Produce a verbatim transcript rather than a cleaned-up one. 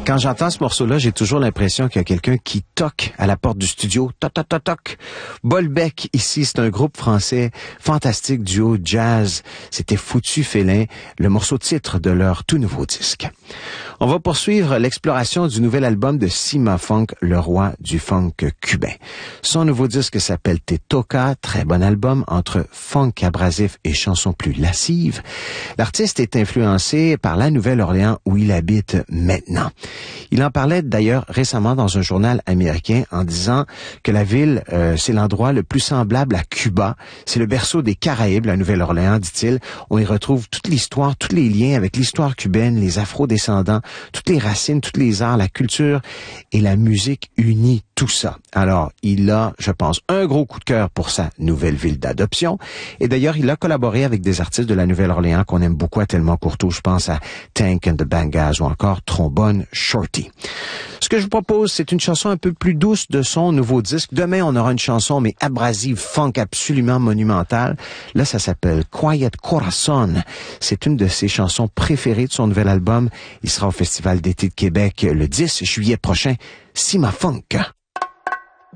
Quand j'entends ce morceau-là, j'ai toujours l'impression qu'il y a quelqu'un qui toque à la porte du studio. Toc, toc, toc, toc. Bolbec, ici, c'est un groupe français fantastique, duo jazz. C'était Foutu Félin, le morceau titre de leur tout nouveau disque. On va poursuivre l'exploration du nouvel album de Cima Funk, le roi du funk cubain. Son nouveau disque s'appelle Te Toca, très bon album entre funk abrasif et chansons plus lascives. L'artiste est influencé par la Nouvelle-Orléans où il habite maintenant. Il en parlait d'ailleurs récemment dans un journal américain en disant que la ville, euh, c'est l'endroit le plus semblable à Cuba. C'est le berceau des Caraïbes, la Nouvelle-Orléans, dit-il. On y retrouve toute l'histoire, tous les liens avec l'histoire cubaine, les afro-descendants, toutes les racines, tous les arts, la culture et la musique unit tout ça. Alors, il a, je pense, un gros coup de cœur pour sa nouvelle ville d'adoption. Et d'ailleurs, il a collaboré avec des artistes de la Nouvelle-Orléans qu'on aime beaucoup à Tellement Courteau. Je pense à Tank and the Bangas ou encore Trombone Shorty. Ce que je vous propose, c'est une chanson un peu plus douce de son nouveau disque. Demain, on aura une chanson, mais abrasive, funk, absolument monumentale. Là, ça s'appelle Quiet Corazon. C'est une de ses chansons préférées de son nouvel album. Il sera au Festival d'été de Québec le dix juillet prochain. Cima Funk.